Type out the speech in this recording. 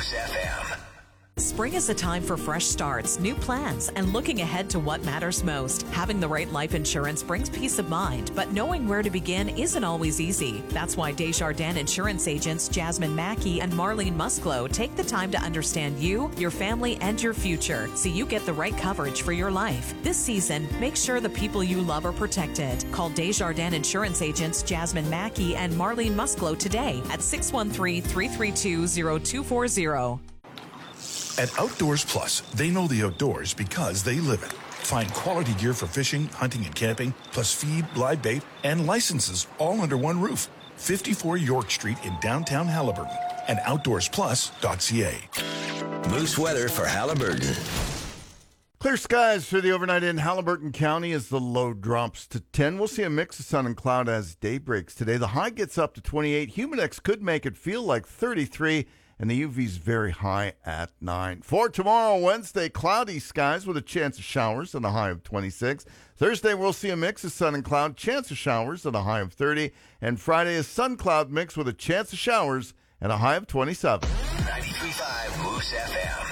Moose FM. Spring is a time for fresh starts, new plans, and looking ahead to what matters most. Having the right life insurance brings peace of mind, but knowing where to begin isn't always easy. That's why Desjardins insurance agents Jasmine Mackey and Marlene Musclo take the time to understand you, your family, and your future so you get the right coverage for your life. This season, make sure the people you love are protected. Call Desjardins insurance agents Jasmine Mackey and Marlene Musclo today at 613-332-0240. At Outdoors Plus, they know the outdoors because they live it. Find quality gear for fishing, hunting, and camping, plus feed, live bait, and licenses all under one roof. 54 York Street in downtown Haliburton and outdoorsplus.ca. Moose weather for Haliburton. Clear skies for the overnight in Haliburton County as the low drops to 10. We'll see a mix of sun and cloud as day breaks today. The high gets up to 28. Humidex could make it feel like 33. And the UV's very high at 9. For tomorrow, Wednesday, cloudy skies with a chance of showers and a high of 26. Thursday, we'll see a mix of sun and cloud, chance of showers and a high of 30. And Friday, a sun-cloud mix with a chance of showers and a high of 27. 93.5 Moose FM.